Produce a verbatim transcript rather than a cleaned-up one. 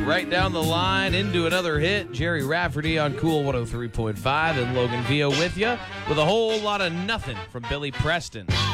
right down the line into another hit. Jerry Rafferty on Cool one oh three point five, and Logan Vio with you with a whole lot of nothing from Billy Preston.